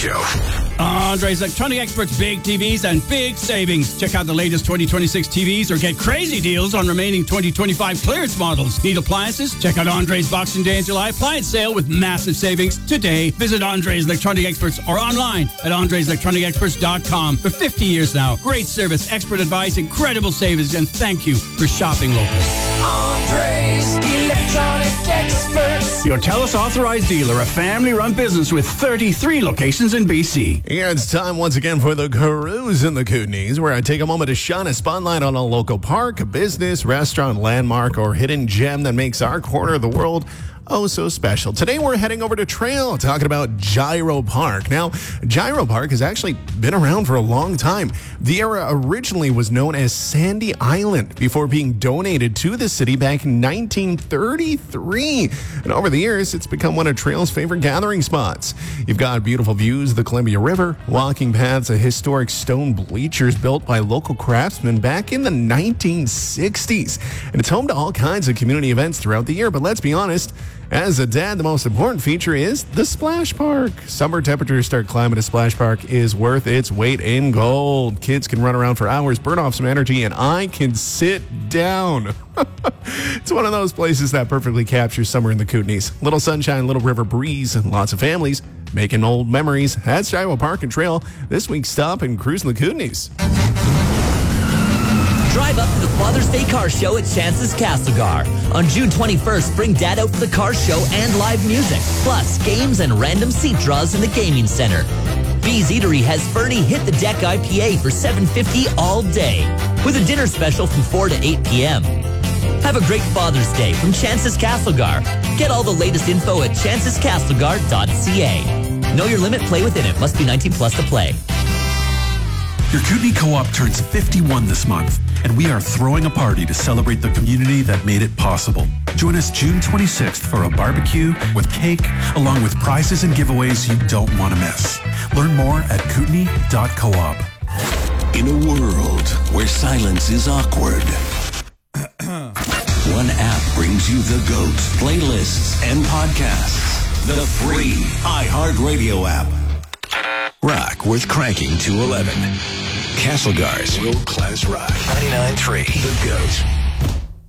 Show. Andre's Electronic Experts, big TVs and big savings. Check out the latest 2026 TVs or get crazy deals on remaining 2025 clearance models. Need appliances? Check out Andre's Boxing Day and July appliance sale with massive savings today. Visit Andre's Electronic Experts or online at andreselectronicexperts.com. For 50 years now, great service, expert advice, incredible savings, and thank you for shopping local. Andre's Electronic Experts. Your TELUS authorized dealer, a family-run business with 33 locations in BC. Yeah, it's time once again for the Cruise in the Kootenays, where I take a moment to shine a spotlight on a local park, a business, restaurant, landmark, or hidden gem that makes our corner of the world oh so special. Today we're heading over to Trail, talking about Gyro Park. Now, Gyro Park has actually been around for a long time. The area originally was known as Sandy Island before being donated to the city back in 1933. And over the years, it's become one of Trail's favorite gathering spots. You've got beautiful views of the Columbia River, walking paths of historic stone bleachers built by local craftsmen back in the 1960s. And it's home to all kinds of community events throughout the year. But let's be honest, as a dad, the most important feature is the splash park. Summer temperatures start climbing. A splash park is worth its weight in gold. Kids can run around for hours, burn off some energy, and I can sit down. It's one of those places that perfectly captures summer in the Kootenays. Little sunshine, little river breeze, and lots of families making old memories. That's Gyro Park and Trail. This week's stop and cruise in the Kootenays. Drive up to the Father's Day Car Show at Chance's Castlegar. On June 21st, bring Dad out for the car show and live music, plus games and random seat draws in the gaming center. Bee's Eatery has Fernie Hit the Deck IPA for $7.50 all day, with a dinner special from 4 to 8 p.m. Have a great Father's Day from Chance's Castlegar. Get all the latest info at chancescastlegar.ca. Know your limit, play within it. Must be 19 plus to play. Your Kootenay Co-op turns 51 this month, and we are throwing a party to celebrate the community that made it possible. Join us June 26th for a barbecue with cake, along with prizes and giveaways you don't want to miss. Learn more at kootenay.coop. In a world where silence is awkward, one app brings you the GOAT, playlists, and podcasts. The free iHeartRadio app. Rock with cranking to 11. Castlegar's world-class rock. 99.3. The GOAT.